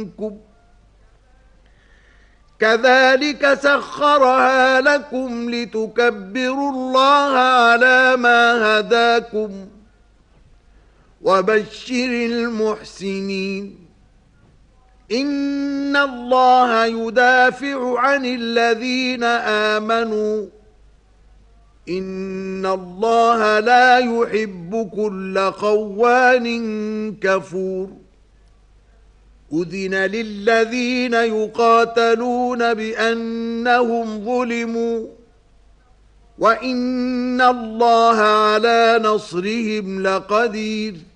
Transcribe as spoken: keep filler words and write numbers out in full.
منكم كذلك سخرها لكم لتكبروا الله على ما هداكم وبشر المحسنين إن الله يدافع عن الذين آمنوا إن الله لا يحب كل خوان كفور أذن للذين يقاتلون بأنهم ظلموا وإن الله على نصرهم لقدير